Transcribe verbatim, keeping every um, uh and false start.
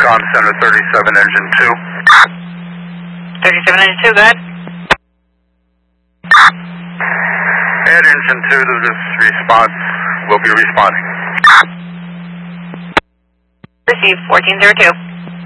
com Center thirty-seven, engine two. thirty-seven, engine two, go ahead. Add engine two to this response. We'll be responding. Receive fourteen zero two.